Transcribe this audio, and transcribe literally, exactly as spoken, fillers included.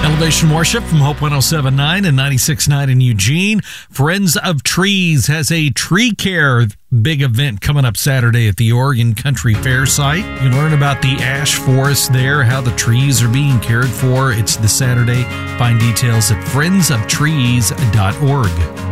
Elevation Worship from Hope one oh seven point nine and ninety-six point nine in Eugene. Friends of Trees has a tree care big event coming up Saturday at the Oregon Country Fair site. You learn about the ash forest there, how the trees are being cared for. It's this Saturday. Find details at friends of trees dot org.